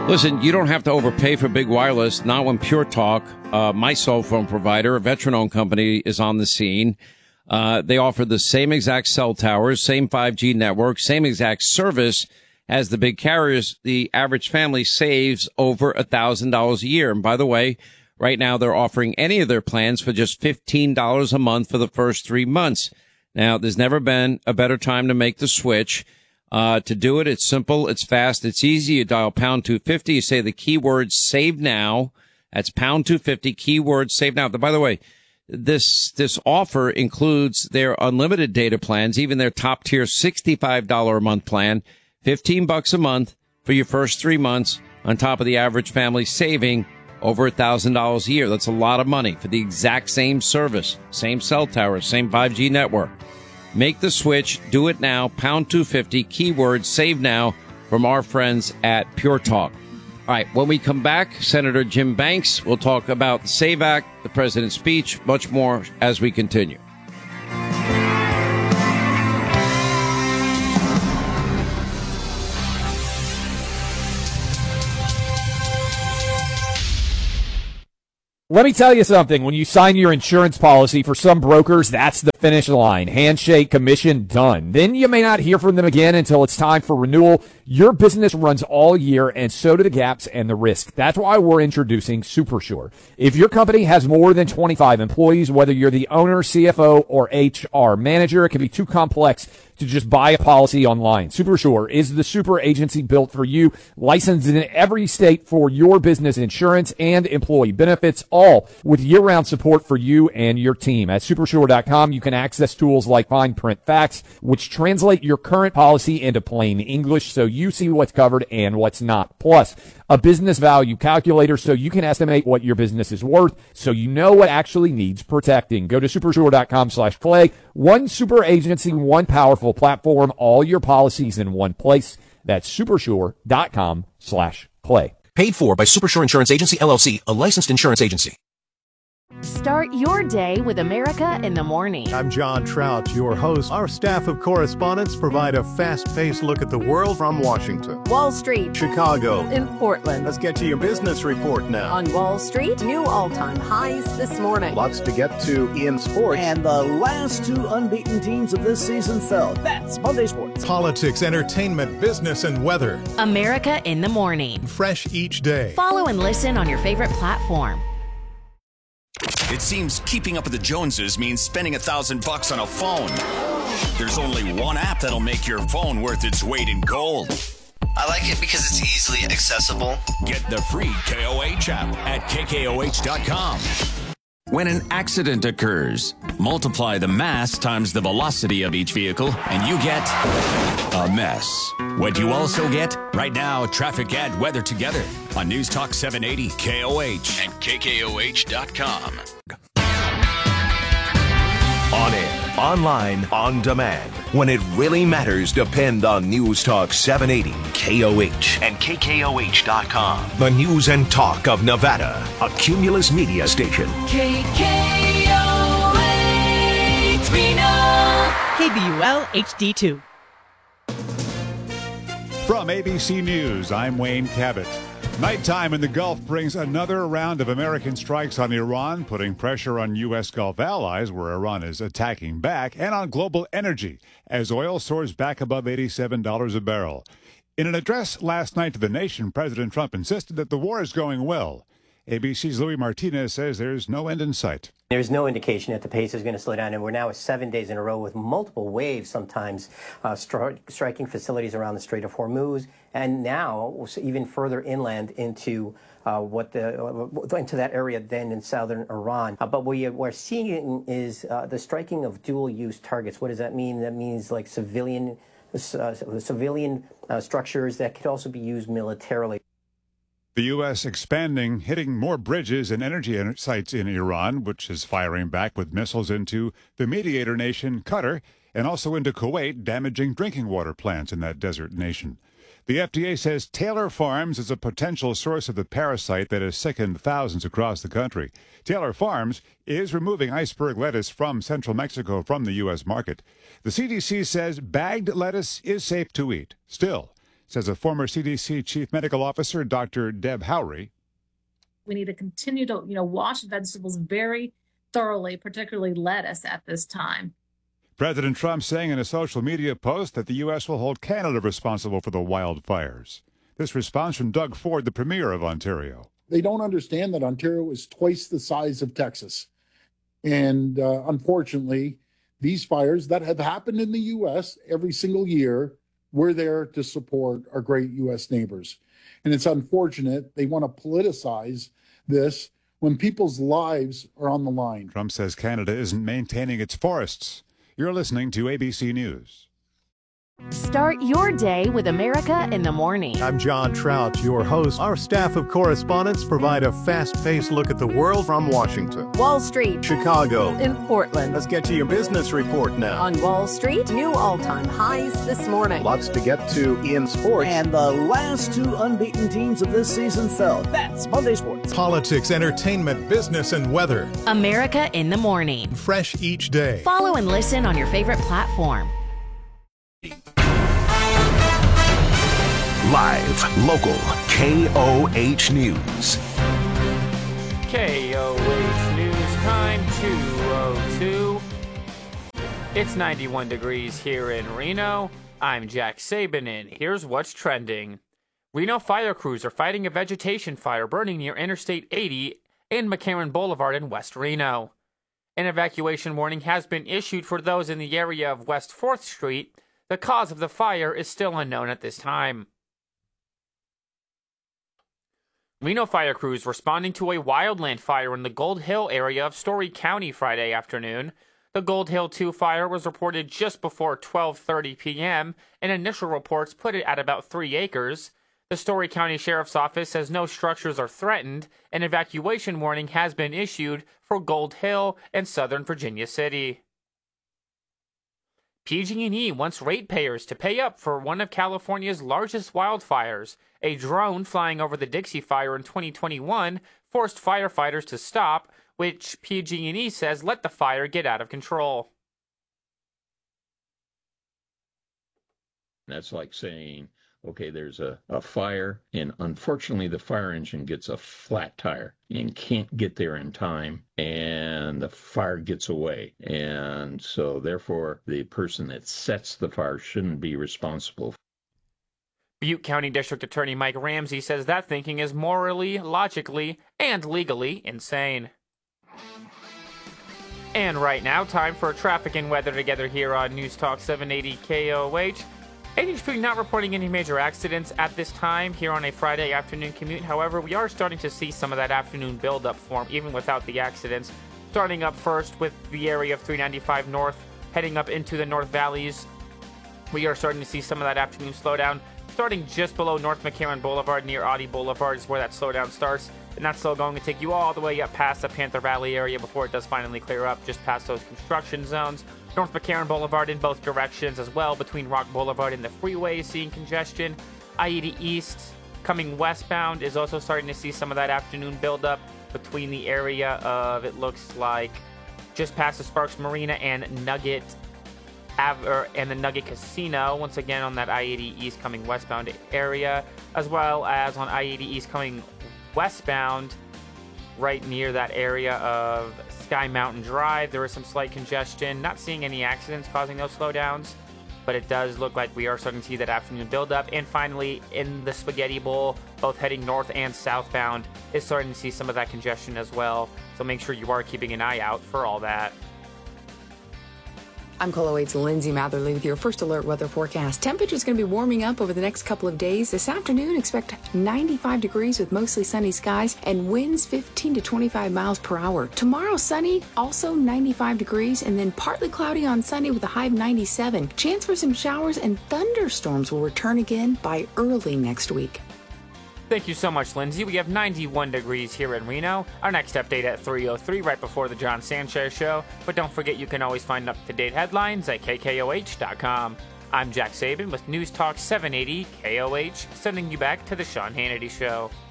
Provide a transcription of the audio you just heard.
Listen, you don't have to overpay for big wireless, not when Pure Talk, my cell phone provider, a veteran-owned company, is on the scene. They offer the same exact cell towers, same 5G network, same exact service as the big carriers. The average family saves over $1,000 a year. And by the way, right now they're offering any of their plans for just $15 a month for the first 3 months. Now, there's never been a better time to make the switch. To do it, it's simple, it's fast, it's easy. You dial pound 250, you say the keyword save now. That's pound 250, keyword save now. By the way, this offer includes their unlimited data plans, even their top tier $65 a month plan, $15 a month for your first 3 months, on top of the average family saving over $1,000 a year. That's a lot of money for the exact same service, same cell tower, same 5G network. Make the switch. Do it now. Pound 250, keyword save now, from our friends at Pure Talk. All right. When we come back, Senator Jim Banks will talk about the SAVE Act, the president's speech, much more as we continue. Let me tell you something. When you sign your insurance policy, for some brokers, that's the finish line. Handshake, commission, done. Then you may not hear from them again until it's time for renewal. Your business runs all year, and so do the gaps and the risk. That's why we're introducing SuperSure. If your company has more than 25 employees, whether you're the owner, CFO, or HR manager, it can be too complex to just buy a policy online. SuperSure is the super agency built for you, licensed in every state for your business insurance and employee benefits, all with year-round support for you and your team. At supersure.com, you can access tools like fine print facts, which translate your current policy into plain English so you see what's covered and what's not. Plus, a business value calculator so you can estimate what your business is worth so you know what actually needs protecting. Go to supersure.com/Clay. One super agency, one powerful platform, all your policies in one place. That's supersure.com/Clay. Paid for by Supersure Insurance Agency, LLC, a licensed insurance agency. Start your day with America in the Morning. I'm John Trout, your host. Our staff of correspondents provide a fast-paced look at the world from Washington, Wall Street, Chicago, in Portland. Let's get to your business report now. On Wall Street, new all-time highs this morning. Lots to get to in sports. And the last two unbeaten teams of this season fell. That's Monday Sports. Politics, entertainment, business, and weather. America in the Morning. Fresh each day. Follow and listen on your favorite platform. It seems keeping up with the Joneses means spending $1,000 on a phone. There's only one app that'll make your phone worth its weight in gold. I like it because it's easily accessible. Get the free KOH app at KKOH.com. When an accident occurs, multiply the mass times the velocity of each vehicle, and you get a mess. What do you also get? Right now, traffic and weather together on News Talk 780 KOH and KKOH.com. On air, online, on demand. When it really matters, depend on News Talk 780 KOH and KKOH.com. The news and talk of Nevada, a Cumulus media station. KKOH, Reno. KBUL HD2. From ABC News, I'm Wayne Cabot. Nighttime in the Gulf brings another round of American strikes on Iran, putting pressure on U.S. Gulf allies, where Iran is attacking back, and on global energy, as oil soars back above $87 a barrel. In an address last night to the nation, President Trump insisted that the war is going well. ABC's Louis Martinez says there's no end in sight. There's no indication that the pace is going to slow down, and we're now at 7 days in a row with multiple waves, sometimes striking facilities around the Strait of Hormuz, and now even further inland into into that area then in southern Iran. But what we're seeing is the striking of dual-use targets. What does that mean? That means like civilian structures that could also be used militarily. The U.S. expanding, hitting more bridges and energy sites in Iran, which is firing back with missiles into the mediator nation, Qatar, and also into Kuwait, damaging drinking water plants in that desert nation. The FDA says Taylor Farms is a potential source of the parasite that has sickened thousands across the country. Taylor Farms is removing iceberg lettuce from central Mexico from the U.S. market. The CDC says bagged lettuce is safe to eat. Still, says a former CDC chief medical officer, Dr. Deb Howry. We need to continue to, wash vegetables very thoroughly, particularly lettuce at this time. President Trump saying in a social media post that the U.S. will hold Canada responsible for the wildfires. This response from Doug Ford, the Premier of Ontario. They don't understand that Ontario is twice the size of Texas. And unfortunately, these fires that have happened in the U.S. every single year, we're there to support our great U.S. neighbors. And it's unfortunate they want to politicize this when people's lives are on the line. Trump says Canada isn't maintaining its forests. You're listening to ABC News. Start your day with America in the Morning. I'm John Trout, your host. Our staff of correspondents provide a fast-paced look at the world from Washington, Wall Street, Chicago, in Portland. Let's get to your business report now. On Wall Street, new all-time highs this morning. Lots to get to in sports. And the last two unbeaten teams of this season fell. That's Monday Sports. Politics, entertainment, business, and weather. America in the Morning. Fresh each day. Follow and listen on your favorite platform. Live, local, KOH News. KOH News time 2:02. It's 91 degrees here in Reno. I'm Jack Sabin, and here's what's trending. Reno fire crews are fighting a vegetation fire burning near Interstate 80 and McCarran Boulevard in West Reno. An evacuation warning has been issued for those in the area of West 4th Street. The cause of the fire is still unknown at this time. Reno fire crews responding to a wildland fire in the Gold Hill area of Story County Friday afternoon. The Gold Hill 2 fire was reported just before 12:30 p.m., and initial reports put it at about 3 acres. The Story County Sheriff's Office says no structures are threatened. An evacuation warning has been issued for Gold Hill and Southern Virginia City. PG&E wants ratepayers to pay up for one of California's largest wildfires. A drone flying over the Dixie Fire in 2021 forced firefighters to stop, which PG&E says let the fire get out of control. That's like saying, okay, there's a fire, and unfortunately the fire engine gets a flat tire and can't get there in time, and the fire gets away. And so therefore, the person that sets the fire shouldn't be responsible. Butte County District Attorney Mike Ramsey says that thinking is morally, logically, and legally insane. And right now, time for traffic and weather together here on News Talk 780 KOH. NHP not reporting any major accidents at this time here on a Friday afternoon commute. However, we are starting to see some of that afternoon buildup form, even without the accidents. Starting up first with the area of 395 North, heading up into the North Valleys. We are starting to see some of that afternoon slowdown. Starting just below North McCarran Boulevard near Audi Boulevard is where that slowdown starts. And that's still going to take you all the way up past the Panther Valley area before it does finally clear up, just past those construction zones. North McCarran Boulevard in both directions as well, between Rock Boulevard and the freeway, seeing congestion. I-80 East coming westbound is also starting to see some of that afternoon buildup between the area of, it looks like, just past the Sparks Marina and Nugget and the Nugget Casino, once again on that I-80 East coming westbound area, as well as on I-80 East coming westbound right near that area of Sky Mountain Drive. There is some slight congestion. Not seeing any accidents causing those slowdowns, but it does look like we are starting to see that afternoon buildup. And finally, in the Spaghetti Bowl, both heading north and southbound, is starting to see some of that congestion as well. So make sure you are keeping an eye out for all that. I'm KOH's Lindsay Matherly with your first alert weather forecast. Temperature's going to be warming up over the next couple of days. This afternoon, expect 95 degrees with mostly sunny skies and winds 15 to 25 miles per hour. Tomorrow, sunny, also 95 degrees, and then partly cloudy on Sunday with a high of 97. Chance for some showers and thunderstorms will return again by early next week. Thank you so much, Lindsay. We have 91 degrees here in Reno. Our next update at 3:03, right before the John Sanchez Show. But don't forget, you can always find up-to-date headlines at KKOH.com. I'm Jack Sabin with News Talk 780 KOH, sending you back to the Sean Hannity Show.